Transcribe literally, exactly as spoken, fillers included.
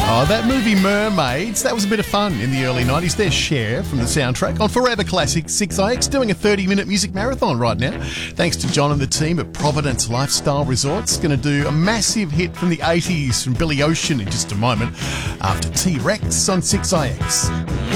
Oh, that movie Mermaids, that was a bit of fun in the early nineties. There's Cher from the soundtrack on Forever Classic six I X, doing a thirty-minute music marathon right now. Thanks to John and the team at Providence Lifestyle Resorts. Going to do a massive hit from the eighties from Billy Ocean in just a moment after T-Rex on six I X.